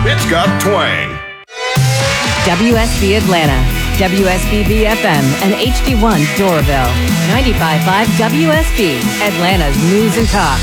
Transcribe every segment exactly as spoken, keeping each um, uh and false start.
It's got twang. W S B Atlanta, W S B B F M, and H D one Doraville. ninety-five point five W S B, Atlanta's News and Talk.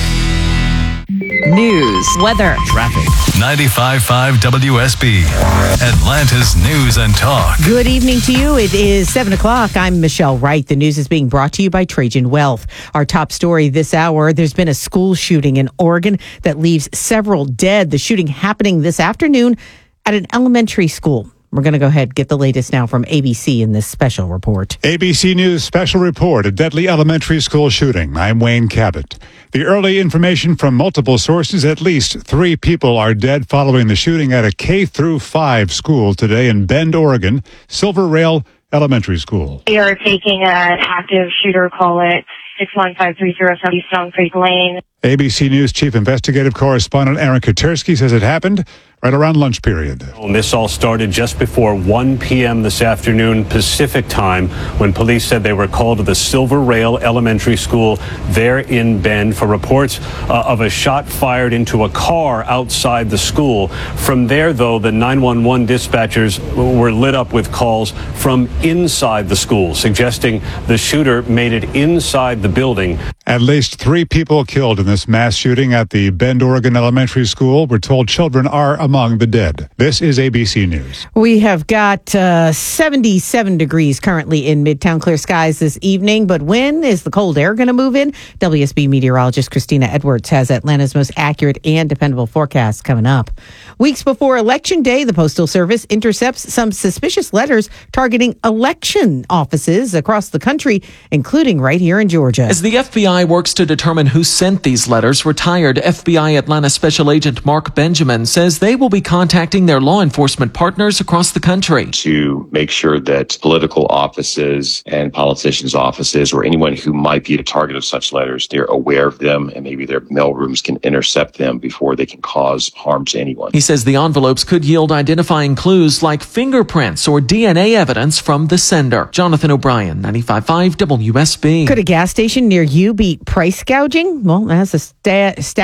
News, weather, traffic. ninety-five point five W S B, Atlanta's News and Talk. Good evening to you. It is seven o'clock. I'm Michelle Wright. The news is being brought to you by Trajan Wealth. Our top story this hour, there's been a school shooting in Oregon that leaves several dead. The shooting happening this afternoon at an elementary school. We're going to go ahead and get the latest now from A B C in this special report. A B C News special report, a deadly elementary school shooting. I'm Wayne Cabot. The early information from multiple sources, at least three people are dead following the shooting at a K through five school today in Bend, Oregon, Silver Rail Elementary School. We are taking an active shooter call at six one five three zero seven Stone Creek Lane. A B C News Chief Investigative Correspondent Aaron Katersky says it happened right around lunch period. And this all started just before one p.m. this afternoon Pacific time when police said they were called to the Silver Rail Elementary School there in Bend for reports uh, of a shot fired into a car outside the school. From there, though, the nine one one dispatchers were lit up with calls from inside the school, suggesting the shooter made it inside the building. At least three people killed in this mass shooting at the Bend, Oregon Elementary School. We're told children are among the dead. This is A B C News. We have got uh, seventy-seven degrees currently in Midtown. Clear skies this evening. But when is the cold air going to move in? W S B meteorologist Christina Edwards has Atlanta's most accurate and dependable forecast coming up. Weeks before Election Day, the Postal Service intercepts some suspicious letters targeting election offices across the country, including right here in Georgia. As the F B I works to determine who sent these letters, retired F B I Atlanta Special Agent Mark Benjamin says they will be contacting their law enforcement partners across the country to make sure that political offices and politicians' offices or anyone who might be a target of such letters, they're aware of them and maybe their mailrooms can intercept them before they can cause harm to anyone. He says the envelopes could yield identifying clues like fingerprints or D N A evidence from the sender. Jonathan O'Brien, ninety-five point five W S B. Could a gas station near you be price gouging? Well, as a stat.